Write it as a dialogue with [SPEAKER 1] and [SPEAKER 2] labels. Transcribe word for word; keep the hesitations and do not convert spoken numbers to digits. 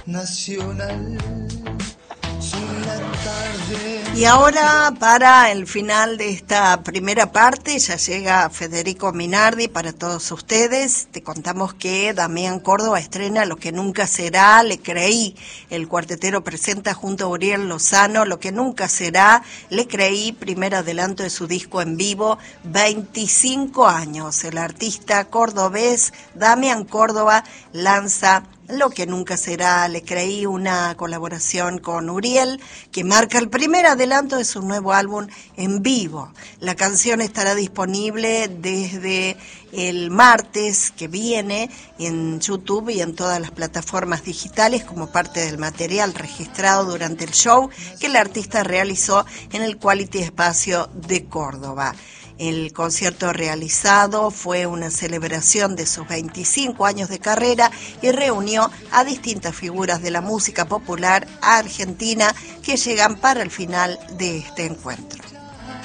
[SPEAKER 1] nacional.
[SPEAKER 2] Y ahora, para el final de esta primera parte, ya llega Federico Minardi para todos ustedes. Te contamos que Damián Córdoba estrena Lo que nunca será, Le creí. El cuartetero presenta junto a Uriel Lozano Lo que nunca será, Le creí, primer adelanto de su disco en vivo, veinticinco años. El artista cordobés Damián Córdoba lanza Lo que nunca será, Le creí, una colaboración con Uriel que marca el primer adelanto de su nuevo álbum en vivo. La canción estará disponible desde el martes que viene en YouTube y en todas las plataformas digitales como parte del material registrado durante el show que el artista realizó en el Quality Espacio de Córdoba. El concierto realizado fue una celebración de sus veinticinco años de carrera y reunió a distintas figuras de la música popular argentina que llegan para el final de este encuentro.